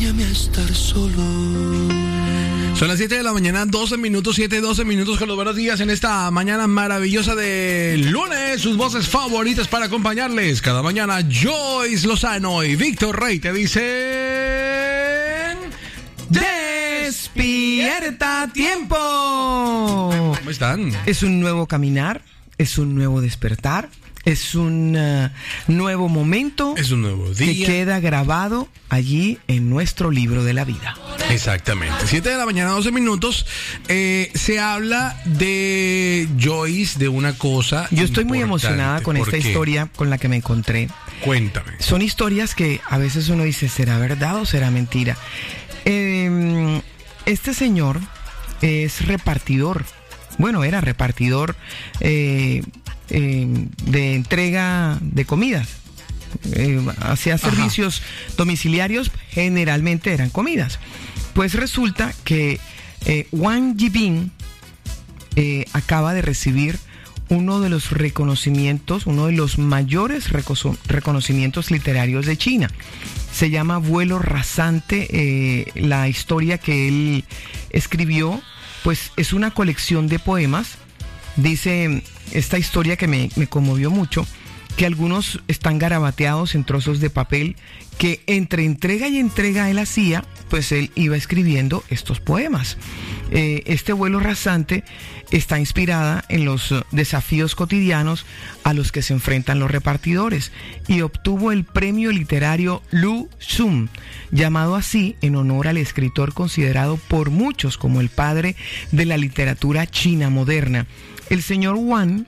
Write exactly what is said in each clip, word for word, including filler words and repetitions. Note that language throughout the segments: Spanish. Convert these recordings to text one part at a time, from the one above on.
Enséñame a estar solo. Son las siete de la mañana, doce minutos, siete, doce minutos con los buenos días en esta mañana maravillosa de lunes. Sus voces favoritas para acompañarles cada mañana, Joyce Lozano y Víctor Rey te dicen... ¡Despierta tiempo! ¿Cómo están? Es un nuevo caminar, es un nuevo despertar, es un uh, nuevo momento. Es un nuevo día. Que queda grabado allí en nuestro libro de la vida. Exactamente. siete de la mañana, doce minutos. Eh, se habla de Joyce, de una cosa. Yo estoy muy emocionada con esta qué? historia con la que me encontré. Cuéntame. Son historias que a veces uno dice, ¿será verdad o será mentira? Eh, este señor es repartidor. Bueno, era repartidor eh, eh, de entrega de comidas. Eh, hacía servicios Ajá. domiciliarios, generalmente eran comidas. Pues resulta que eh, Wang Yibing eh, acaba de recibir uno de los reconocimientos, uno de los mayores reco- reconocimientos literarios de China. Se llama Vuelo Rasante. Eh, la historia que él escribió, pues es una colección de poemas. Dice esta historia que me, me conmovió mucho, que algunos están garabateados en trozos de papel que entre entrega y entrega él hacía, pues él iba escribiendo estos poemas. Eh, este vuelo rasante está inspirada en los desafíos cotidianos a los que se enfrentan los repartidores y obtuvo el premio literario Lu Xun, llamado así en honor al escritor considerado por muchos como el padre de la literatura china moderna. El señor Wang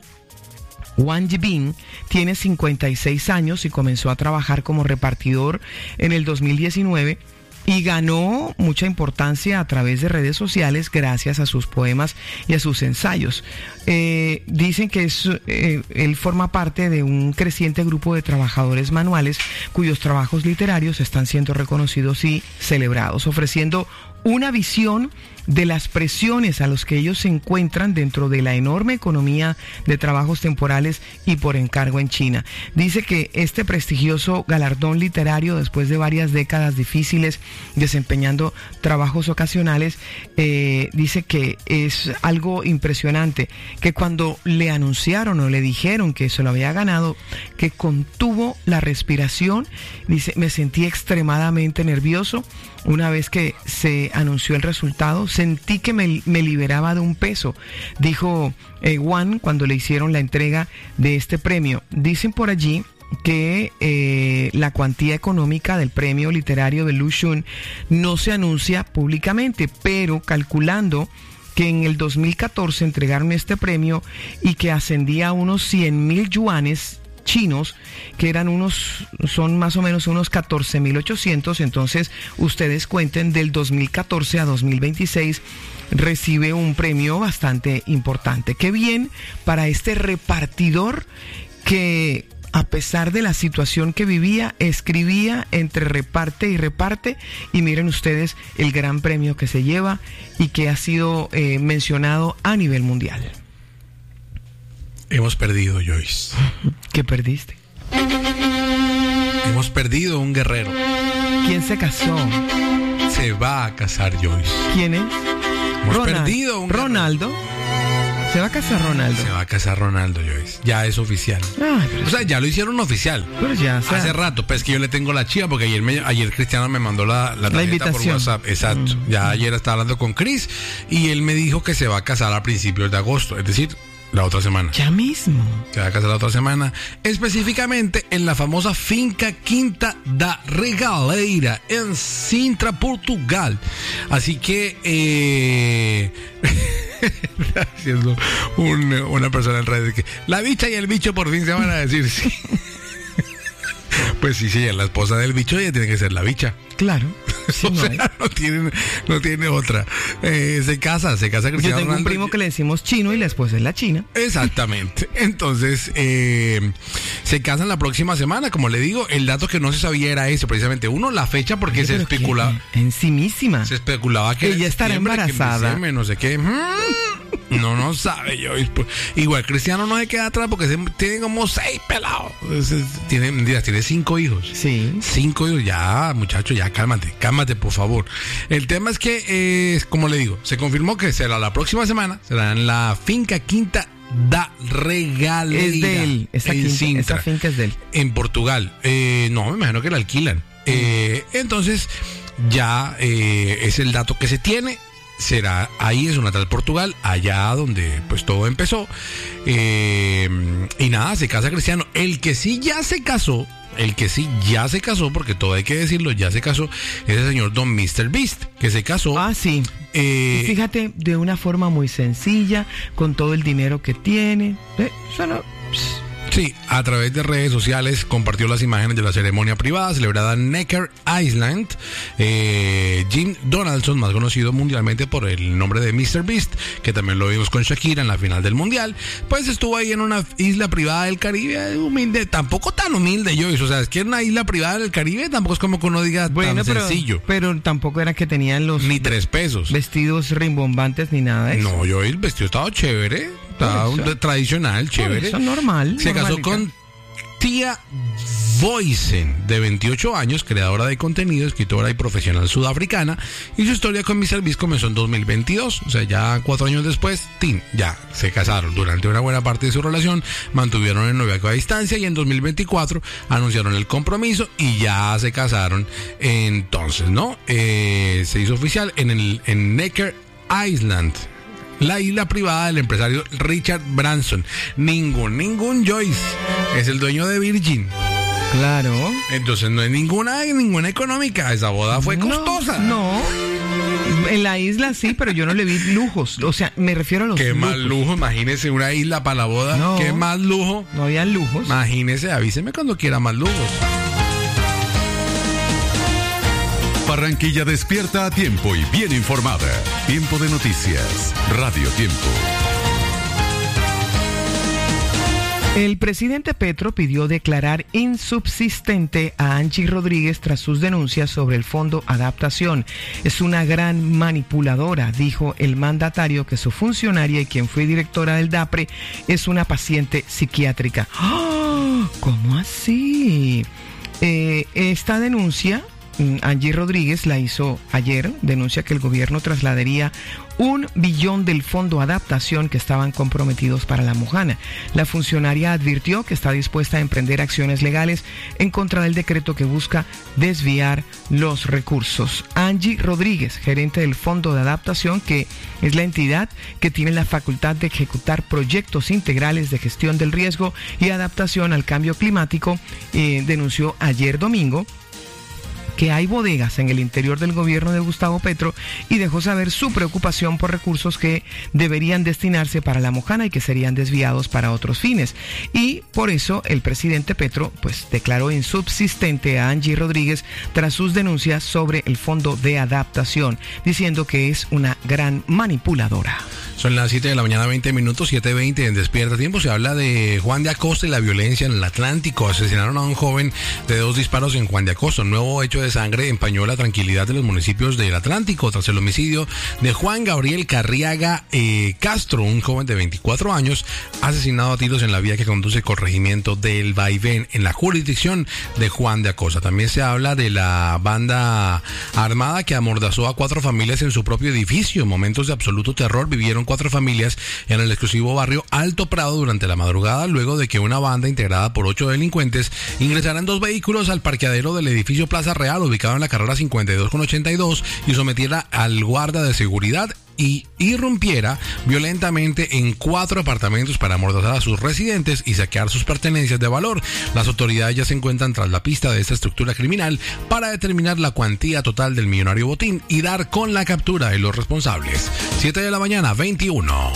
Wang Yibing tiene cincuenta y seis años y comenzó a trabajar como repartidor en el dos mil diecinueve y ganó mucha importancia a través de redes sociales gracias a sus poemas y a sus ensayos. Eh, dicen que es, eh, él forma parte de un creciente grupo de trabajadores manuales cuyos trabajos literarios están siendo reconocidos y celebrados, ofreciendo una visión de las presiones a los que ellos se encuentran dentro de la enorme economía de trabajos temporales y por encargo en China. Dice que este prestigioso galardón literario, después de varias décadas difíciles desempeñando trabajos ocasionales, eh, dice que es algo impresionante, que cuando le anunciaron o le dijeron que se lo había ganado, que contuvo la respiración. Dice, me sentí extremadamente nervioso una vez que se anunció el resultado. Sentí que me, me liberaba de un peso, dijo eh, Wang cuando le hicieron la entrega de este premio. Dicen por allí que eh, la cuantía económica del premio literario de Lu Xun no se anuncia públicamente, pero calculando que en el dos mil catorce entregaron este premio y que ascendía a unos cien mil yuanes chinos, que eran unos, son más o menos unos catorce mil ochocientos, entonces ustedes cuenten, del dos mil catorce a dos mil veintiséis recibe un premio bastante importante. Qué bien para este repartidor que, a pesar de la situación que vivía, escribía entre reparte y reparte, y miren ustedes el gran premio que se lleva y que ha sido eh, mencionado a nivel mundial. Hemos perdido, Joyce. ¿Qué perdiste? Hemos perdido un guerrero. ¿Quién se casó? Se va a casar, Joyce. ¿Quién es? Hemos Ronald. perdido un guerrero. Ronaldo. Se va a casar Ronaldo. Se va a casar Ronaldo, Joyce. Ya es oficial. Ay, pero o sea, ya lo hicieron oficial. Pero ya, o sea, hace rato, pues que yo le tengo la chiva porque ayer me, ayer Cristiano me mandó la, la, la invitación por WhatsApp. Exacto. Mm. Ya ayer estaba hablando con Chris y él me dijo que se va a casar a principios de agosto, es decir, la otra semana. Ya mismo. Se va a casar la otra semana. Específicamente en la famosa finca Quinta da Regaleira, en Sintra, Portugal. Así que, eh... haciendo un, una persona en redes que la bicha y el bicho por fin se van a decir sí. Pues sí, sí, la esposa del bicho ella tiene que ser la bicha. Claro. Sí, o no, sea, no tiene, no tiene otra. Eh, se casa, se casa Cristiano Yo tengo Ronaldo. un primo que le decimos chino y la esposa es la china. Exactamente. Entonces, eh, se casan la próxima semana, como le digo. El dato que no se sabía era ese, precisamente. Uno, la fecha, porque Oye, se especulaba. En sí misma. Se especulaba que ella estará embarazada. Que no sé qué. No, no sabe yo. Igual Cristiano no se queda atrás porque se, tiene como seis pelados. Tiene, tiene cinco hijos. Sí. Cinco hijos. Ya, muchacho, ya cálmate, cálmate, por favor. El tema es que, eh, como le digo, se confirmó que será la próxima semana, será en la finca Quinta da Regaleira. Es de él. Esa, quinta, Sintra, esa finca es de él. En Portugal. Eh, no, me imagino que la alquilan. Eh, entonces, ya eh, es el dato que se tiene. Será ahí, es una tal Portugal, allá donde pues todo empezó. Eh, y nada, se casa Cristiano. El que sí ya se casó, el que sí ya se casó, porque todo hay que decirlo, ya se casó, es el señor Don mister Beast, que se casó. Ah, sí. Eh, y fíjate, de una forma muy sencilla, con todo el dinero que tiene. Eh, eso no... Pss. Sí, a través de redes sociales compartió las imágenes de la ceremonia privada celebrada en Necker Island. Eh, Jim Donaldson, más conocido mundialmente por el nombre de mister Beast, que también lo vimos con Shakira en la final del mundial, pues estuvo ahí en una isla privada del Caribe, humilde, tampoco tan humilde, Joyce. O sea, es que en una isla privada del Caribe tampoco es como que uno diga bueno, tan pero, sencillo. Pero tampoco era que tenían los... Ni tres pesos. Vestidos rimbombantes ni nada de eso. No, yo el vestido estaba chévere. Estaba un tradicional, chévere. Eso normal. Se casó con Tia Boysen, de veintiocho años, creadora de contenido, escritora y profesional sudafricana. Y su historia con mister Beast comenzó en dos mil veintidós. O sea, ya cuatro años después, tin, ya se casaron. Durante una buena parte de su relación, mantuvieron el noviazgo a distancia y en dos mil veinticuatro anunciaron el compromiso y ya se casaron. Entonces, ¿no? Eh, se hizo oficial en el en Necker Island, la isla privada del empresario Richard Branson. Ningún, ningún Joyce es el dueño de Virgin. Claro. Entonces no hay ninguna, ninguna económica. Esa boda fue costosa. No, no. En la isla sí, pero yo no le vi lujos. O sea, me refiero a los Qué lujos. más lujo, imagínese una isla para la boda. No, Qué más lujo. No había lujos. Imagínese, avíseme cuando quiera más lujos. Barranquilla despierta a tiempo y bien informada. Tiempo de noticias. Radio Tiempo. El presidente Petro pidió declarar insubsistente a Angie Rodríguez tras sus denuncias sobre el Fondo Adaptación. Es una gran manipuladora, dijo el mandatario, que su funcionaria y quien fue directora del DAPRE es una paciente psiquiátrica. ¡Oh! ¿Cómo así? Eh, esta denuncia Angie Rodríguez la hizo ayer, denuncia que el gobierno trasladaría un billón del Fondo Adaptación que estaban comprometidos para la Mojana. La funcionaria advirtió que está dispuesta a emprender acciones legales en contra del decreto que busca desviar los recursos. Angie Rodríguez, gerente del Fondo de Adaptación, que es la entidad que tiene la facultad de ejecutar proyectos integrales de gestión del riesgo y adaptación al cambio climático, eh, denunció ayer domingo que hay bodegas en el interior del gobierno de Gustavo Petro y dejó saber su preocupación por recursos que deberían destinarse para la Mojana y que serían desviados para otros fines. Y por eso el presidente Petro pues declaró insubsistente a Angie Rodríguez tras sus denuncias sobre el Fondo de Adaptación, diciendo que es una gran manipuladora. Son las siete de la mañana, veinte minutos, siete veinte en Despierta Tiempo. Se habla de Juan de Acosta y la violencia en el Atlántico. Asesinaron a un joven de dos disparos en Juan de Acosta. Un nuevo hecho de sangre empañó la tranquilidad de los municipios del Atlántico tras el homicidio de Juan Gabriel Carriaga eh, Castro, un joven de veinticuatro años, asesinado a tiros en la vía que conduce al corregimiento del Vaivén, en la jurisdicción de Juan de Acosta. También se habla de la banda armada que amordazó a cuatro familias en su propio edificio. Momentos de absoluto terror vivieron cuatro familias en el exclusivo barrio Alto Prado durante la madrugada, luego de que una banda integrada por ocho delincuentes ingresara en dos vehículos al parqueadero del edificio Plaza Real, ubicado en la carrera cincuenta y dos con ochenta y dos, y sometiera al guarda de seguridad y irrumpiera violentamente en cuatro apartamentos para amordazar a sus residentes y saquear sus pertenencias de valor. Las autoridades ya se encuentran tras la pista de esta estructura criminal para determinar la cuantía total del millonario botín y dar con la captura de los responsables. siete de la mañana, veintiuno.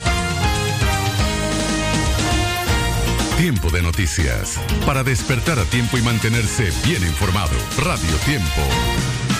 Tiempo de noticias. Para despertar a tiempo y mantenerse bien informado. Radio Tiempo.